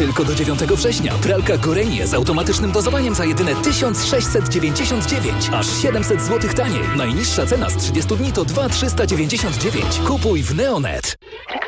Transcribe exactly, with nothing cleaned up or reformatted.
Tylko do dziewiątego września. Pralka Gorenie z automatycznym dozowaniem za jedyne tysiąc sześćset dziewięćdziesiąt dziewięć. Aż siedemset złotych taniej. Najniższa cena z trzydziestu dni to dwa tysiące trzysta dziewięćdziesiąt dziewięć. Kupuj w Neonet.